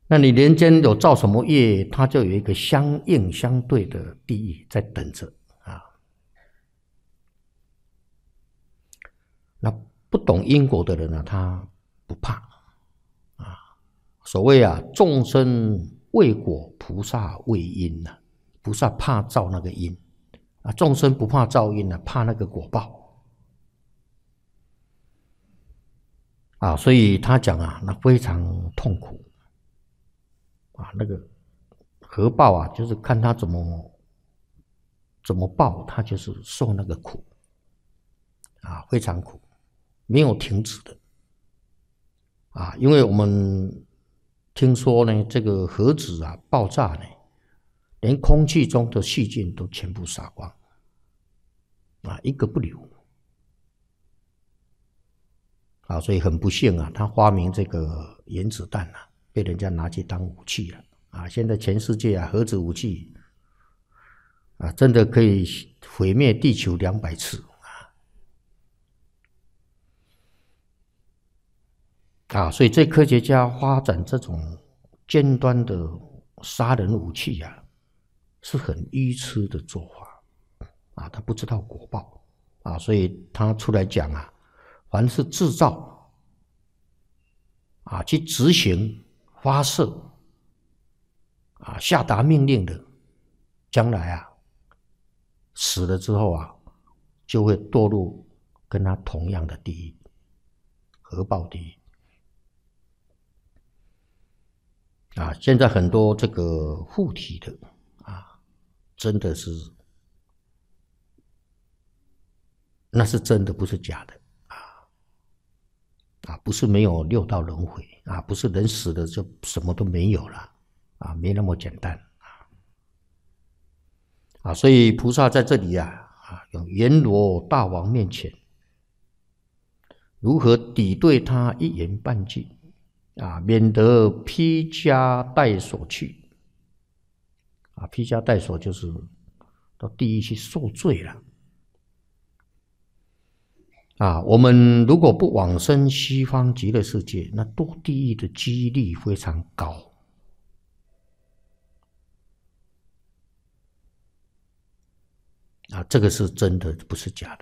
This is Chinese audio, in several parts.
那你人间有造什么业，它就有一个相应相对的地狱在等着啊。那不懂因果的人呢，他不怕啊。所谓啊，众生畏果，菩萨畏因呐。菩萨怕造那个因啊，众生不怕造因啊，怕那个果报啊。所以他讲啊，那非常痛苦啊。那个合报啊，就是看他怎么报，他就是受那个苦啊，非常苦，没有停止的啊。因为我们听说呢，这个核子啊爆炸呢，连空气中的细菌都全部杀光啊，一个不留啊。所以很不幸啊，他发明这个原子弹啊，被人家拿去当武器了啊。现在全世界啊，核子武器啊，真的可以毁灭地球200次啊！所以这科学家发展这种尖端的杀人武器啊，是很愚痴的做法啊！他不知道果报啊，所以他出来讲啊，凡是制造啊、去执行、发射啊、下达命令的，将来啊死了之后啊，就会堕入跟他同样的地狱，核爆地狱。啊，现在很多这个护体的啊，真的是，那是真的，不是假的啊，不是没有六道轮回啊，不是人死了就什么都没有了啊，没那么简单啊。所以菩萨在这里啊，用阎罗大王面前，如何抵对他一言半句啊，免得披枷带锁去啊。披枷带锁就是到地狱去受罪了啊。我们如果不往生西方极乐世界，那堕地狱的几率非常高啊，这个是真的，不是假的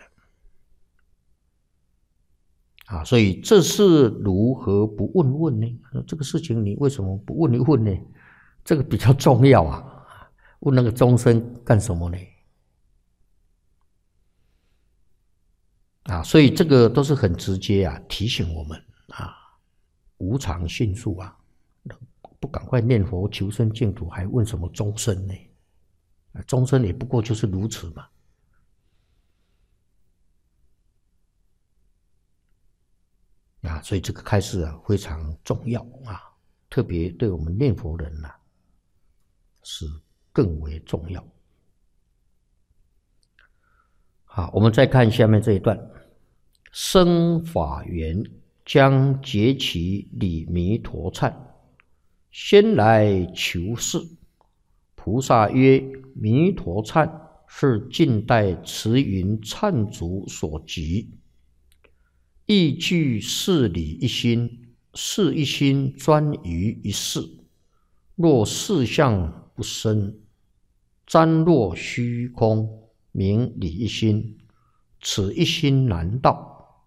啊。所以这是如何不问问呢？这个事情你为什么不问一问呢？这个比较重要啊。问那个众生干什么呢？啊，所以这个都是很直接啊，提醒我们啊，无常迅速啊，不赶快念佛求生净土，还问什么众生呢？众生也不过就是如此嘛。啊，所以这个开示啊非常重要啊，特别对我们念佛人啊是更为重要。好，我们再看下面这一段：生法缘将结其理弥陀忏，先来求是。菩萨曰：弥陀忏是近代慈云忏主所集，亦具事理一心，是一心专于一事。若事相不生，瞻若虚空，名理一心，此一心难道。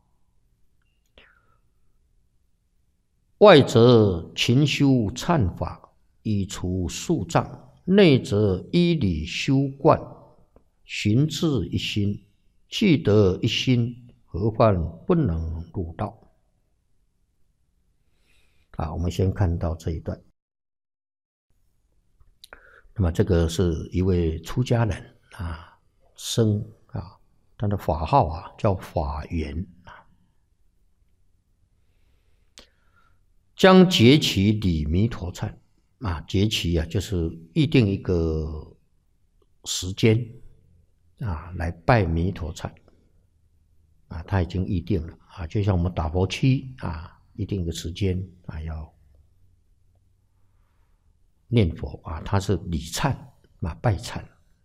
外则勤修忏法，以除宿障；内则依理修观，寻至一心。既得一心，何患不能入道？我们先看到这一段。那么这个是一位出家人啊，生啊，他的法号啊叫法缘啊，将结其理弥陀忏啊，结其啊就是预定一个时间啊来拜弥陀忏啊，他已经预定了啊，就像我们打佛七啊，预定一个时间啊要念佛啊，他是礼忏啊，拜忏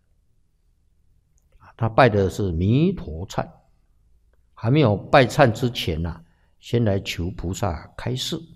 啊，他拜的是弥陀忏，还没有拜忏之前啊，先来求菩萨开示。